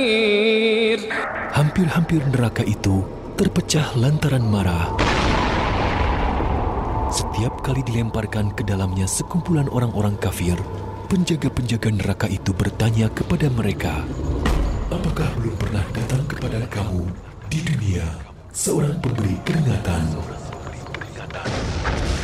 Hampir-hampir neraka itu terpecah lantaran marah. Setiap kali dilemparkan ke dalamnya sekumpulan orang-orang kafir, penjaga-penjaga neraka itu bertanya kepada mereka, "Apakah belum pernah datang kepada kamu di dunia seorang pemberi keringatan?"